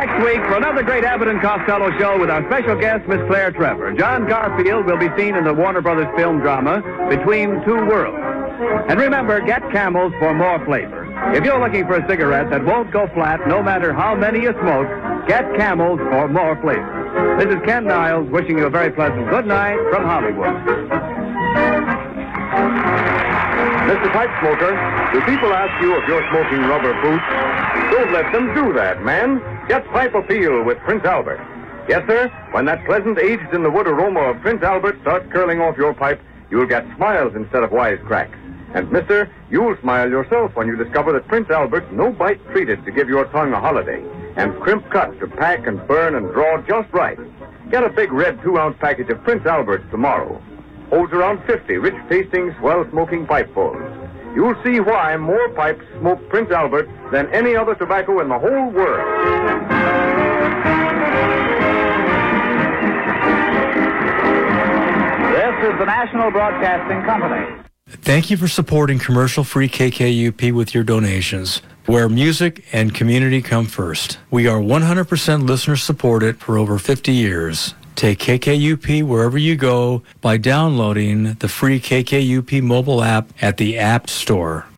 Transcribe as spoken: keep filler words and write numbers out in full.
next week for another great Abbott and Costello show with our special guest, Miss Claire Trevor. John Garfield will be seen in the Warner Brothers film drama Between Two Worlds. And remember, get Camels for more flavor. If you're looking for a cigarette that won't go flat no matter how many you smoke, get Camels for more flavor. This is Ken Niles wishing you a very pleasant good night from Hollywood. Mister Pipe Smoker, do people ask you if you're smoking rubber boots? Don't let them do that, man. Get Pipe Appeal with Prince Albert. Yes, sir, when that pleasant aged-in-the-wood aroma of Prince Albert starts curling off your pipe, you'll get smiles instead of wisecracks. And, mister, you'll smile yourself when you discover that Prince Albert's no-bite treated to give your tongue a holiday, and crimp cut to pack and burn and draw just right. Get a big red two-ounce package of Prince Albert's tomorrow. Holds around fifty rich-tasting, swell-smoking pipefulls. You'll see why more pipes smoke Prince Albert than any other tobacco in the whole world. This is the National Broadcasting Company. Thank you for supporting commercial-free K K U P with your donations, where music and community come first. We are one hundred percent listener-supported for over fifty years. Take K K U P wherever you go by downloading the free K K U P mobile app at the App Store.